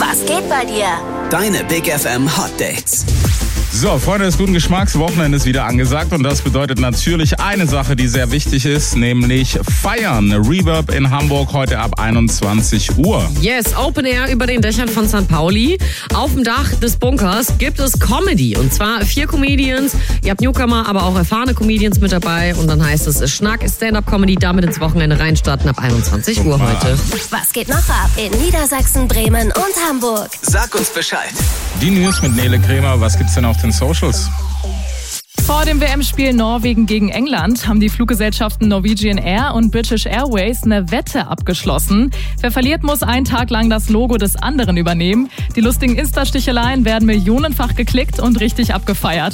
Was geht bei dir? Deine Big FM Hot Dates. So, Freunde des guten Geschmacks, Wochenende ist wieder angesagt und das bedeutet natürlich eine Sache, die sehr wichtig ist, nämlich feiern. Reverb in Hamburg heute ab 21 Uhr. Yes, Open Air über den Dächern von St. Pauli. Auf dem Dach des Bunkers gibt es Comedy und zwar 4 Comedians. Ihr habt Newcomer, aber auch erfahrene Comedians mit dabei und dann heißt es Schnack, Stand-Up-Comedy, damit ins Wochenende reinstarten ab 21 Uhr heute. Was geht noch ab in Niedersachsen, Bremen und Hamburg? Sag uns Bescheid. Die News mit Nele Kremer, was gibt's denn auf den Socials? Vor dem WM-Spiel Norwegen gegen England haben die Fluggesellschaften Norwegian Air und British Airways eine Wette abgeschlossen. Wer verliert, muss einen Tag lang das Logo des anderen übernehmen. Die lustigen Insta-Sticheleien werden millionenfach geklickt und richtig abgefeiert.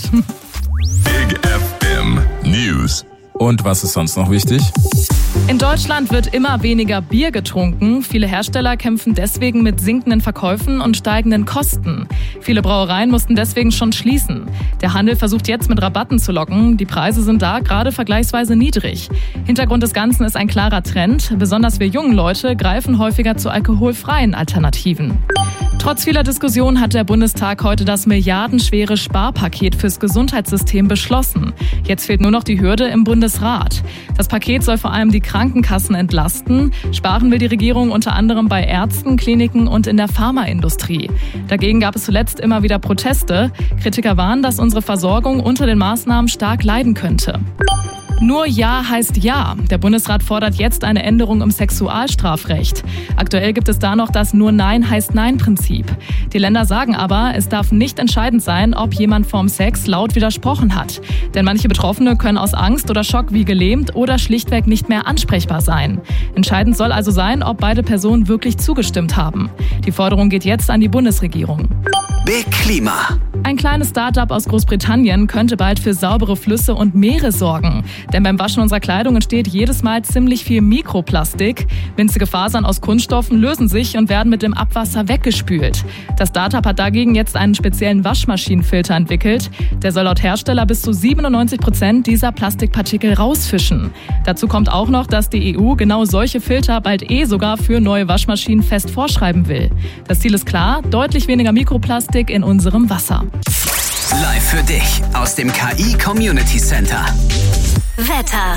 Big FM News. Und was ist sonst noch wichtig? In Deutschland wird immer weniger Bier getrunken. Viele Hersteller kämpfen deswegen mit sinkenden Verkäufen und steigenden Kosten. Viele Brauereien mussten deswegen schon schließen. Der Handel versucht jetzt mit Rabatten zu locken. Die Preise sind da gerade vergleichsweise niedrig. Hintergrund des Ganzen ist ein klarer Trend. Besonders wir jungen Leute greifen häufiger zu alkoholfreien Alternativen. Trotz vieler Diskussionen hat der Bundestag heute das milliardenschwere Sparpaket fürs Gesundheitssystem beschlossen. Jetzt fehlt nur noch die Hürde im Bundesrat. Das Paket soll vor allem die Krankenkassen entlasten. Sparen will die Regierung unter anderem bei Ärzten, Kliniken und in der Pharmaindustrie. Dagegen gab es zuletzt immer wieder Proteste. Kritiker warnen, dass unsere Versorgung unter den Maßnahmen stark leiden könnte. Nur Ja heißt Ja. Der Bundesrat fordert jetzt eine Änderung im Sexualstrafrecht. Aktuell gibt es da noch das Nur Nein heißt Nein-Prinzip. Die Länder sagen aber, es darf nicht entscheidend sein, ob jemand vorm Sex laut widersprochen hat. Denn manche Betroffene können aus Angst oder Schock wie gelähmt oder schlichtweg nicht mehr ansprechbar sein. Entscheidend soll also sein, ob beide Personen wirklich zugestimmt haben. Die Forderung geht jetzt an die Bundesregierung. Big Klima. Ein kleines Start-up aus Großbritannien könnte bald für saubere Flüsse und Meere sorgen. Denn beim Waschen unserer Kleidung entsteht jedes Mal ziemlich viel Mikroplastik. Winzige Fasern aus Kunststoffen lösen sich und werden mit dem Abwasser weggespült. Das Start-up hat dagegen jetzt einen speziellen Waschmaschinenfilter entwickelt. Der soll laut Hersteller bis zu 97% dieser Plastikpartikel rausfischen. Dazu kommt auch noch, dass die EU genau solche Filter bald sogar für neue Waschmaschinen fest vorschreiben will. Das Ziel ist klar, deutlich weniger Mikroplastik in unserem Wasser. Live für dich aus dem KI Community Center. Wetter.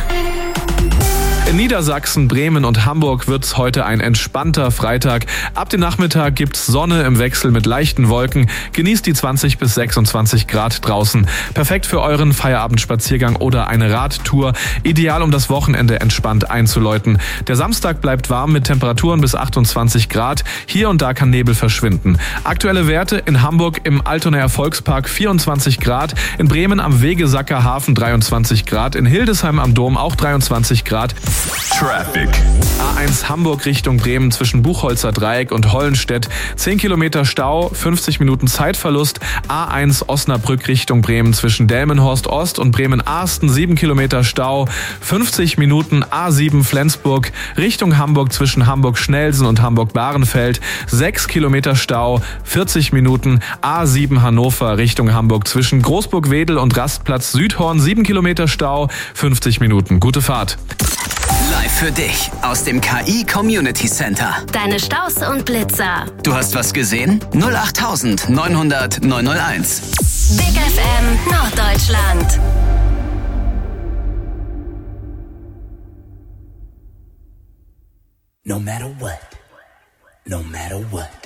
In Niedersachsen, Bremen und Hamburg wird's heute ein entspannter Freitag. Ab dem Nachmittag gibt's Sonne im Wechsel mit leichten Wolken. Genießt die 20 bis 26 Grad draußen. Perfekt für euren Feierabendspaziergang oder eine Radtour. Ideal, um das Wochenende entspannt einzuläuten. Der Samstag bleibt warm mit Temperaturen bis 28 Grad. Hier und da kann Nebel verschwinden. Aktuelle Werte in Hamburg im Altonaer Volkspark 24 Grad. In Bremen am Wegesacker Hafen 23 Grad. In Hildesheim am Dom auch 23 Grad. Traffic. A1 Hamburg Richtung Bremen zwischen Buchholzer Dreieck und Hollenstedt. 10 Kilometer Stau, 50 Minuten Zeitverlust. A1 Osnabrück Richtung Bremen zwischen Delmenhorst Ost und Bremen-Arsten. 7 Kilometer Stau, 50 Minuten. A7 Flensburg Richtung Hamburg zwischen Hamburg-Schnelsen und Hamburg-Bahrenfeld. 6 Kilometer Stau, 40 Minuten. A7 Hannover Richtung Hamburg zwischen Großburg-Wedel und Rastplatz Südhorn. 7 Kilometer Stau, 50 Minuten. Gute Fahrt. Live für dich aus dem KI Community Center. Deine Staus und Blitzer. Du hast was gesehen? 08000 900 901. Big FM Norddeutschland. No matter what. No matter what.